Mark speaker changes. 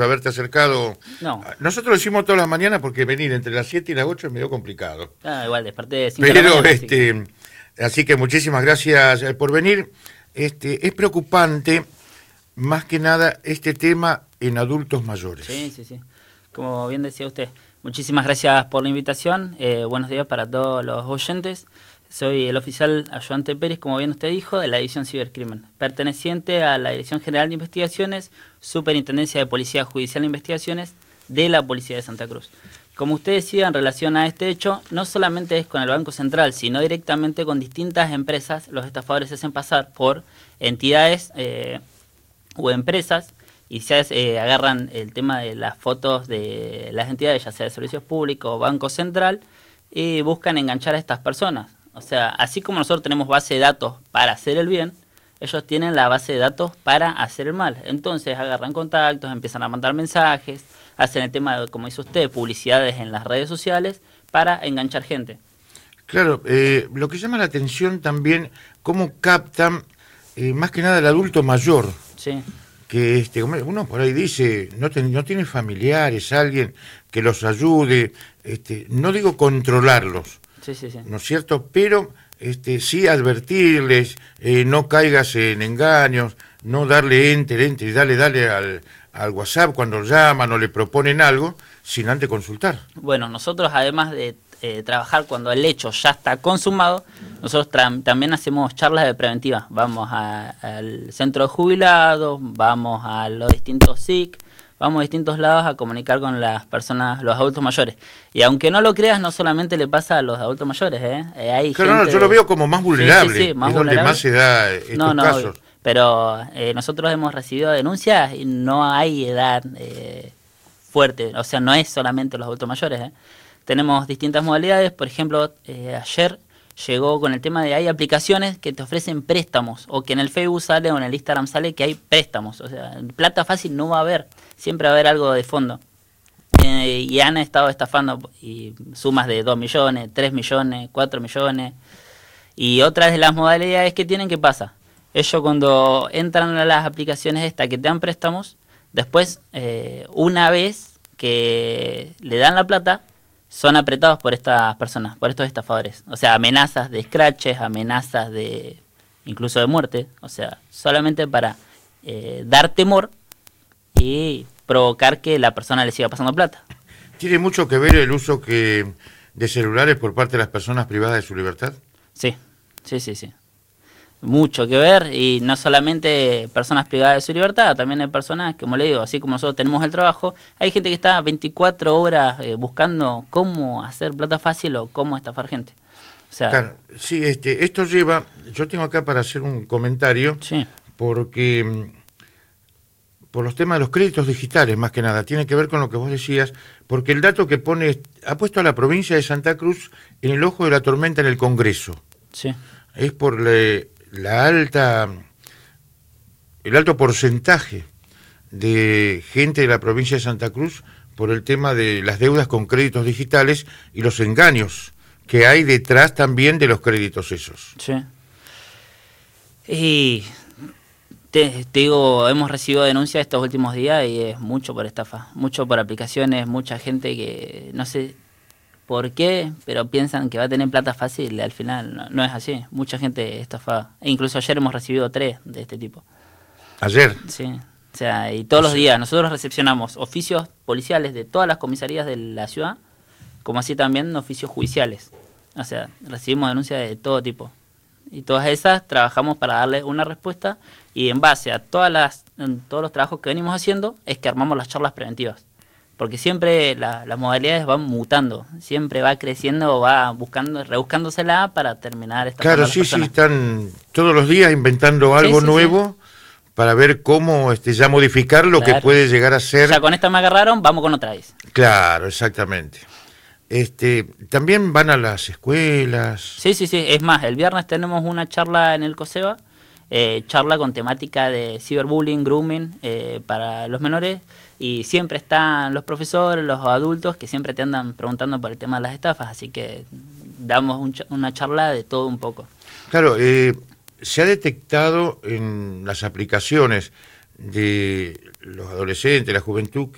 Speaker 1: haberte acercado.
Speaker 2: No.
Speaker 1: Nosotros lo hicimos todas las mañanas porque venir entre las 7 y las 8 es medio complicado.
Speaker 2: Igual, desperté de 5 de la
Speaker 1: Pero,
Speaker 2: mañana,
Speaker 1: así que muchísimas gracias por venir. Es preocupante, más que nada, este tema en adultos mayores.
Speaker 2: Sí. Como bien decía usted, muchísimas gracias por la invitación. Buenos días para todos los oyentes. Soy el oficial ayudante Pérez, como bien usted dijo, de la División Cibercrimen, perteneciente a la Dirección General de Investigaciones, Superintendencia de Policía Judicial de Investigaciones de la Policía de Santa Cruz. Como usted decía, en relación a este hecho, no solamente es con el Banco Central, sino directamente con distintas empresas. Los estafadores se hacen pasar por entidades o empresas y se agarran el tema de las fotos de las entidades, ya sea de servicios públicos o Banco Central, y buscan enganchar a estas personas. O sea, así como nosotros tenemos base de datos para hacer el bien, ellos tienen la base de datos para hacer el mal. Entonces agarran contactos, empiezan a mandar mensajes, hacen el tema de, como dice usted, publicidades en las redes sociales para enganchar gente.
Speaker 1: Claro, lo que llama la atención también, cómo captan más que nada el adulto mayor.
Speaker 2: Sí.
Speaker 1: Que uno por ahí dice, no tiene familiares, alguien que los ayude, no digo controlarlos.
Speaker 2: Sí.
Speaker 1: ¿No es cierto? Pero sí advertirles, no caigas en engaños, no darle enter, dale al WhatsApp cuando llaman o le proponen algo, sin antes consultar.
Speaker 2: Bueno, nosotros además de trabajar cuando el hecho ya está consumado, nosotros también hacemos charlas de preventiva. Vamos al centro de jubilados, vamos a los distintos SIC, vamos a distintos lados a comunicar con las personas, los adultos mayores. Y aunque no lo creas, no solamente le pasa a los adultos mayores, hay
Speaker 1: claro,
Speaker 2: gente
Speaker 1: yo lo veo como más vulnerable,
Speaker 2: sí, más
Speaker 1: es
Speaker 2: vulnerable.
Speaker 1: Donde más se da estos casos.
Speaker 2: Pero nosotros hemos recibido denuncias y no hay edad fuerte, o sea, no es solamente los adultos mayores. Tenemos distintas modalidades, por ejemplo, ayer llegó con el tema de hay aplicaciones que te ofrecen préstamos, o que en el Facebook sale o en el Instagram sale que hay préstamos, o sea, plata fácil no va a haber, siempre va a haber algo de fondo. Y han estado estafando y sumas de 2 millones, 3 millones, 4 millones. Y otra de las modalidades que tienen, ¿qué pasa? Ellos cuando entran a las aplicaciones estas que te dan préstamos, después, una vez que le dan la plata, son apretados por estas personas, por estos estafadores. O sea, amenazas de scratches, amenazas de incluso de muerte. O sea, solamente para dar temor y provocar que la persona le siga pasando plata.
Speaker 1: ¿Tiene mucho que ver el uso de celulares por parte de las personas privadas de su libertad?
Speaker 2: Sí. Mucho que ver, y no solamente personas privadas de su libertad, también hay personas, como le digo, así como nosotros tenemos el trabajo, hay gente que está 24 horas buscando cómo hacer plata fácil o cómo estafar gente. O sea,
Speaker 1: claro, sí, esto lleva, yo tengo acá para hacer un comentario,
Speaker 2: sí.
Speaker 1: Porque por los temas de los créditos digitales, más que nada, tiene que ver con lo que vos decías, porque el dato que pone, ha puesto a la provincia de Santa Cruz en el ojo de la tormenta en el Congreso.
Speaker 2: Sí.
Speaker 1: Es por el alto porcentaje de gente de la provincia de Santa Cruz por el tema de las deudas con créditos digitales y los engaños que hay detrás también de los créditos esos.
Speaker 2: Sí. Y te digo, hemos recibido denuncias estos últimos días y es mucho por estafa, mucho por aplicaciones, mucha gente que no sé por qué, pero piensan que va a tener plata fácil y al final no es así. Mucha gente estafada. E incluso ayer hemos recibido 3 de este tipo.
Speaker 1: ¿Ayer?
Speaker 2: Sí. O sea, y todos los días nosotros recepcionamos oficios policiales de todas las comisarías de la ciudad, como así también oficios judiciales. O sea, recibimos denuncias de todo tipo. Y todas esas trabajamos para darle una respuesta, y en base a todos los trabajos que venimos haciendo es que armamos las charlas preventivas. Porque siempre las modalidades van mutando, siempre va creciendo, va rebuscándosela para terminar esta.
Speaker 1: Claro, sí, están todos los días inventando algo nuevo para ver cómo ya modificar lo que puede llegar a ser.
Speaker 2: Ya con esta me agarraron, vamos con otra vez.
Speaker 1: Claro, exactamente. También van a las escuelas.
Speaker 2: Sí, es más, el viernes tenemos una charla en el COSEBA, charla con temática de ciberbullying, grooming para los menores. Y siempre están los profesores, los adultos, que siempre te andan preguntando por el tema de las estafas, así que damos una charla de todo un poco.
Speaker 1: Claro, se ha detectado en las aplicaciones de los adolescentes, la juventud,